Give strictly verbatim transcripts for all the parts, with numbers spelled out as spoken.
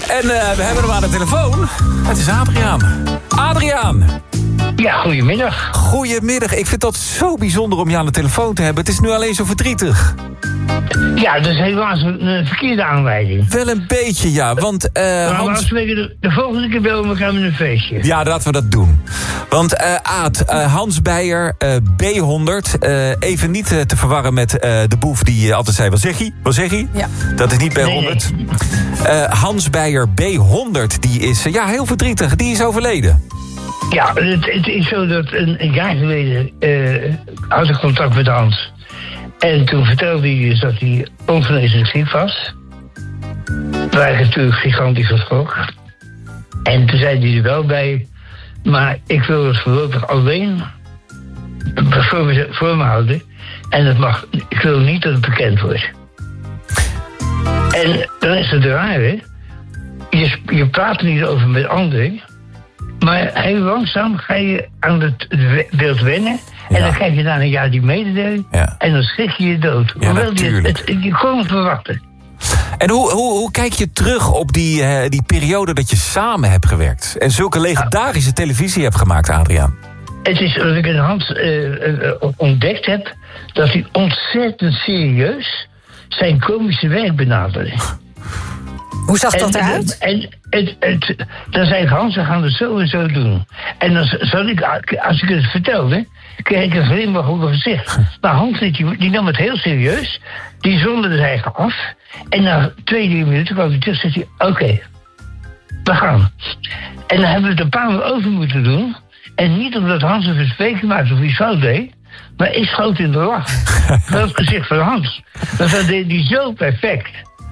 En uh, we hebben hem aan de telefoon. Het is Adriaan. Adriaan. Ja, goedemiddag. Goedemiddag. Ik vind dat zo bijzonder om je aan de telefoon te hebben. Het is nu alleen zo verdrietig. Ja, dat is helaas een, een verkeerde aanleiding. Wel een beetje, ja. Want, uh, maar Hans... we afspreken de, de volgende keer bellen we elkaar met een feestje. Ja, laten we dat doen. Want uh, Aad, uh, Hans Beyer, uh, B honderd... Uh, even niet uh, te verwarren met uh, de boef die uh, altijd zei... Wat zeg je? Wat zeg je? Ja. Dat is niet B honderd. Nee, nee. Uh, Hans Beyer, B honderd, die is uh, ja, heel verdrietig. Die is overleden. Ja, het, het is zo dat een, een jaar geleden uh, had ik contact met Hans. En toen vertelde hij dus dat hij ongeneeslijk ziek was. Waar ik natuurlijk gigantisch van schrok. En toen zei hij er wel bij... maar ik wil het voorlopig alleen voor me, voor me houden. En het mag, ik wil niet dat het bekend wordt. En dan is het raar, hè? Je, je praat er niet over met anderen... maar heel langzaam ga je aan het beeld wennen... En ja. Dan krijg je na een jaar die mededeling... Ja. En dan schrik je je dood. Ja, Hoewel je het, het, je kon het verwachten. En hoe, hoe, hoe kijk je terug op die, uh, die periode dat je samen hebt gewerkt... en zulke legendarische ja. televisie hebt gemaakt, Adriaan? Het is dat ik in Hans uh, uh, ontdekt heb... dat hij ontzettend serieus zijn komische werk benaderde. Hoe zag dat en, eruit? En, het, het, dan zei ik, Hans, we gaan het zo en zo doen. En dan zal ik, als ik het vertelde, kreeg ik een glimlach op mijn gezicht. Maar Hans, die, die nam het heel serieus. Die zonde er eigenlijk af. En na twee, drie minuten kwam hij terug en zei hij, oké, okay, we gaan. En dan hebben we het een paar uur over moeten doen. En niet omdat Hans een verspreking maakte of iets fout deed. Maar ik schoot in de lach. Dat het gezicht van Hans. Dat deed hij zo perfect.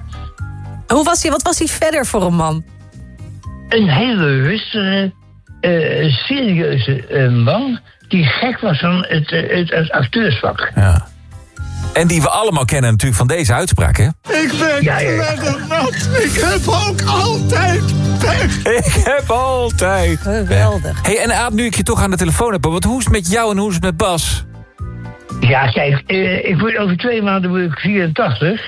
Hoe was hij, wat was hij verder voor een man? Een hele rustige, uh, serieuze uh, man... die gek was van het, uh, het, het acteursvak. Ja. En die we allemaal kennen natuurlijk van deze uitspraak, hè? Ik ben ja, ja, ja. kleddernat. Ik heb ook altijd pech. Ik heb altijd Geweldig. Hé, hey, en Aad, nu ik je toch aan de telefoon heb... wat hoe is het met jou en hoe is het met Bas? Ja, kijk, uh, ik word over twee maanden word ik vierentachtig...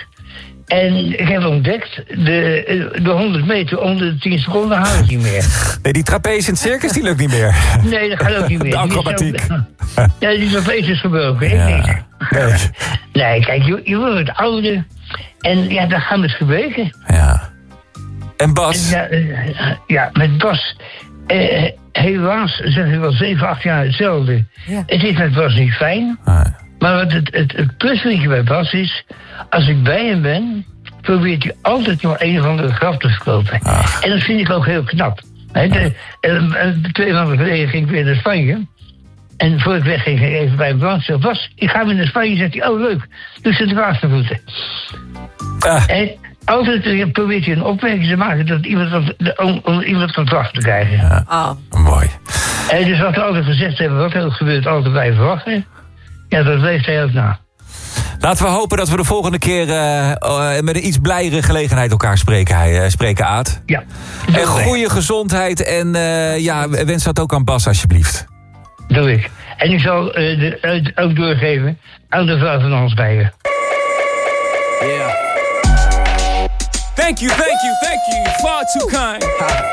En ik heb ontdekt, de, de honderd meter onder de tien seconden hou ik niet meer. Nee, die trapeze in het circus, die lukt niet meer. Nee, dat gaat ook niet meer. De acrobatiek. Ja, die trapeze is gebroken, ja. ik niet. Nee. Nee, kijk, je, je wordt ouder. En ja, dat gaat met gebeuken. Ja. En Bas? En, ja, uh, ja, met Bas. Uh, helaas zeg ik wel zeven, acht jaar hetzelfde. Ja. Het is met Bas niet fijn. Ah. Maar wat het, het, het pluspuntje bij Bas is... als ik bij hem ben... probeert hij altijd nog een of andere grap te verkopen. Ach. En dat vind ik ook heel knap. He, de, de, twee maanden geleden ging ik weer naar Spanje. En voor ik wegging, ging ik even bij hem langs. Zei, Bas, ik ga weer naar Spanje. Zegt hij, oh leuk. Dus Sinterklaas te voeten. Ah. En altijd probeert hij een opmerking te maken... dat iemand, om, om iemand van het te krijgen. Ja. Oh. Mooi. En dus wat we altijd gezegd hebben... wat er gebeurt, altijd blijven wachten... Ja, dat leeft hij ook na. Laten we hopen dat we de volgende keer uh, uh, met een iets blijere gelegenheid elkaar spreken, uh, spreken Aad. Ja. En goede gezondheid en uh, ja, wens dat ook aan Bas alsjeblieft. Doe ik. En ik zal uh, de, uh, ook doorgeven aan de vrouw van Hans Beyer. Yeah. Thank you, thank you, thank you. Far too kind.